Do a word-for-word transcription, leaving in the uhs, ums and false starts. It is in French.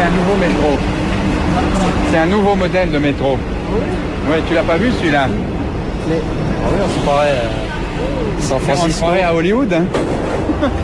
un nouveau métro. C'est un nouveau modèle de métro. Oui, tu l'as pas vu celui-là? Mais... Ah oui, on se croirait euh, San On se Francisco. croirait à Hollywood, hein.